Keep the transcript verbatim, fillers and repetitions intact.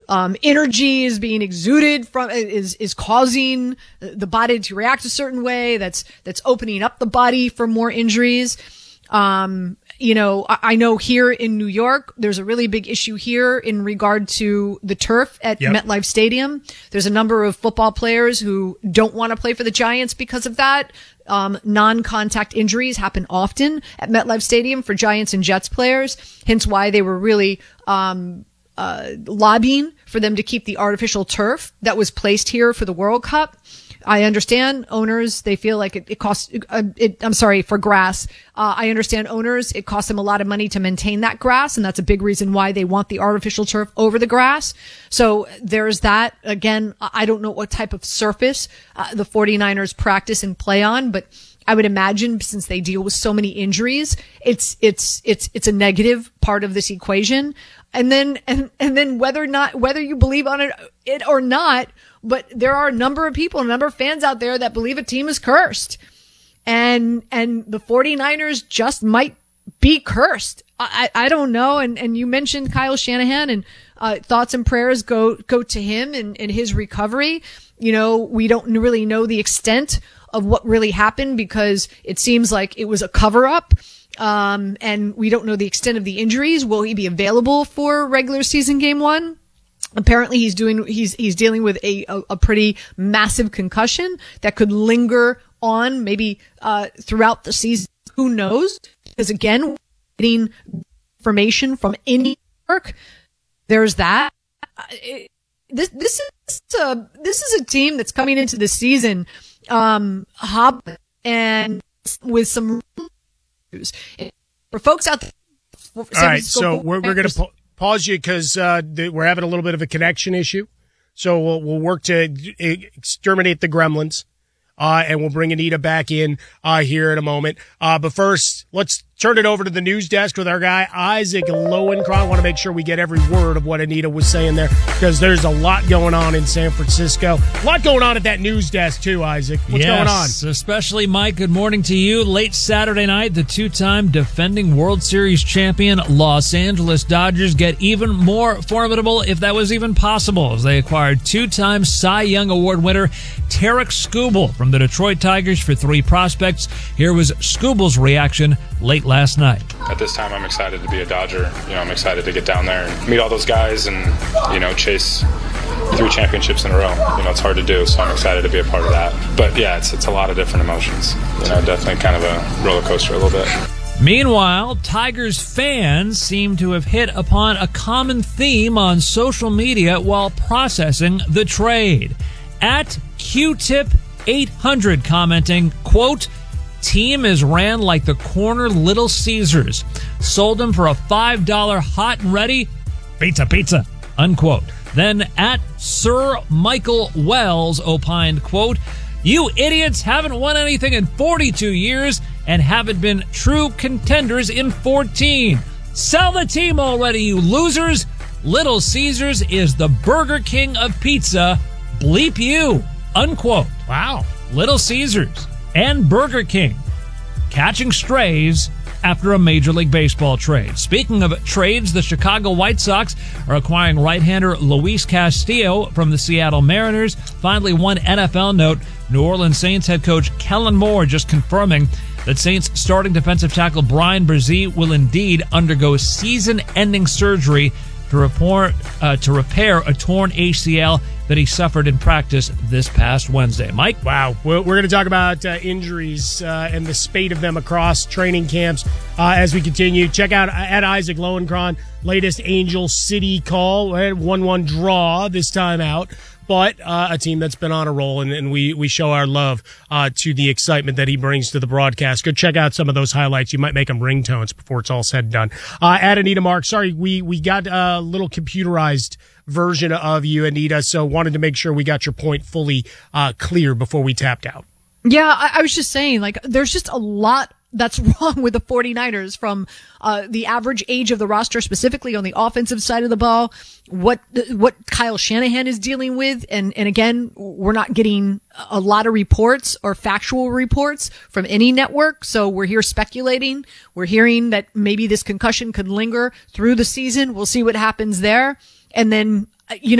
um, energy is being exuded from, is, is causing the body to react a certain way. That's, that's opening up the body for more injuries. Um, you know, I, I know here in New York, there's a really big issue here in regard to the turf at yep. MetLife Stadium. There's a number of football players who don't want to play for the Giants because of that. Um, non-contact injuries happen often at MetLife Stadium for Giants and Jets players, hence why they were really, um, uh, lobbying for them to keep the artificial turf that was placed here for the World Cup. I understand owners, they feel like it, it costs, uh, it, I'm sorry, for grass. Uh, I understand owners, it costs them a lot of money to maintain that grass, and that's a big reason why they want the artificial turf over the grass. So there's that. Again, I don't know what type of surface uh, the 49ers practice and play on, but I would imagine since they deal with so many injuries, it's, it's, it's, it's a negative part of this equation. And then, and, and then whether or not, whether you believe on it, it or not, but there are a number of people, a number of fans out there that believe a team is cursed. And, and the 49ers just might be cursed. I, I don't know. And, and you mentioned Kyle Shanahan, and, uh, thoughts and prayers go, go to him and, and his recovery. You know, we don't really know the extent of what really happened because it seems like it was a cover up. Um, and we don't know the extent of the injuries. Will he be available for regular season game one? Apparently he's doing, he's, he's dealing with a, a, a pretty massive concussion that could linger on maybe, uh, throughout the season. Who knows? Because again, getting information from any work, there's that. It, this, this is a, this is a team that's coming into the season, um, hop and with some for folks out there. All right. So we're, we're going to pa- pause you because, uh, th- we're having a little bit of a connection issue. So we'll, we'll work to exterminate the gremlins. Uh, and we'll bring Anita back in, uh, here in a moment. Uh, but first, let's turn it over to the news desk with our guy, Isaac Lowenkron. I want to make sure we get every word of what Anita was saying there because there's a lot going on in San Francisco. A lot going on at that news desk too, Isaac. What's yes, going on? Especially, Mike, good morning to you. Late Saturday night, the two-time defending World Series champion Los Angeles Dodgers get even more formidable, if that was even possible, as they acquired two-time Cy Young Award winner Tarik Skubal from the Detroit Tigers for three prospects. Here was Skubal's reaction late last night. At this time, I'm excited to be a Dodger. You know, I'm excited to get down there and meet all those guys and, you know, chase three championships in a row. You know, it's hard to do, so I'm excited to be a part of that. But yeah, it's it's a lot of different emotions. You know, definitely kind of a roller coaster a little bit. Meanwhile, Tigers fans seem to have hit upon a common theme on social media while processing the trade. At Q-Tip eight hundred commenting, quote, team is ran like the corner Little Caesars. Sold him for a five dollar hot and ready pizza pizza, unquote. Then at Sir Michael Wells opined, quote, you idiots haven't won anything in forty-two years and haven't been true contenders in fourteen. Sell the team already, you losers. Little Caesars is the Burger King of pizza. Bleep you, unquote. Wow. Little Caesars and Burger King catching strays after a Major League Baseball trade. Speaking of trades, the Chicago White Sox are acquiring right-hander Luis Castillo from the Seattle Mariners. Finally, one N F L note, New Orleans Saints head coach Kellen Moore just confirming that Saints starting defensive tackle Brian Brzee will indeed undergo season-ending surgery to report uh, to repair a torn A C L that he suffered in practice this past Wednesday. Mike? Wow. We're, we're going to talk about uh, injuries uh, and the spate of them across training camps uh, as we continue. Check out at Isaac Lowenkron, latest Angel City call, one one draw this time out. But uh, a team that's been on a roll, and, and we, we show our love uh, to the excitement that he brings to the broadcast. Go check out some of those highlights. You might make them ringtones before it's all said and done. Uh, at Anita Mark, sorry, we, we got a little computerized version of you, Anita, so wanted to make sure we got your point fully uh, clear before we tapped out. Yeah, I, I was just saying, like, there's just a lot that's wrong with the 49ers from uh the average age of the roster, specifically on the offensive side of the ball, what what Kyle Shanahan is dealing with. And, and again, we're not getting a lot of reports or factual reports from any network. So we're here speculating. We're hearing that maybe this concussion could linger through the season. We'll see what happens there. And then, you know,